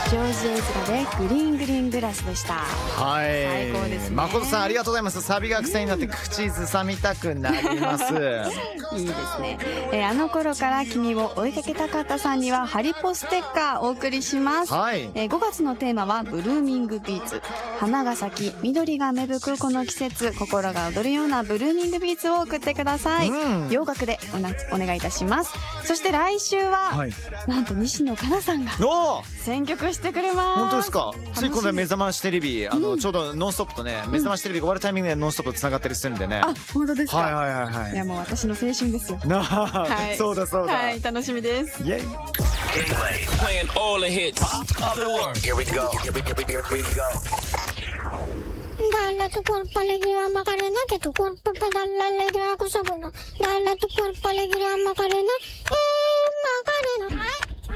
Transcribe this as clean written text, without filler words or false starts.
ジョージ・エズラでグリーングリーングラスでした。 はい、 最高ですね。 誠さんありがとうございます。サビが癖になって口ずさみたくなりますいいですね。あの頃から君を追いかけたかったさんにはハリポステッカーお送りします。 はい、 5月のテーマはブルーミングビーツ。花が咲き緑が芽吹くこの季節、心が踊るようなブルーミングビーツを送ってください。洋楽でお願いいたします。そして来週は、はい、なんと西野カナさんが選曲してくれます。 本当ですか。つい今度は目覚ましテレビ、ちょうどノンストップとね、目覚ましテレビが終わるタイミングでノンストップとつながったりするんでね。 あ、本当ですか。 はいはいはいはい。 いやもう私の青春ですよ。 はい、そうだそうだ。 はい、楽しみです。 イエイ。 Playing all the hits of the world. Here we go. Here we go. Dale tu cuerpo alegría Macarena, que tu cuerpo pedala alegría cosa buena. Dale tu cuerpo alegría Macarena,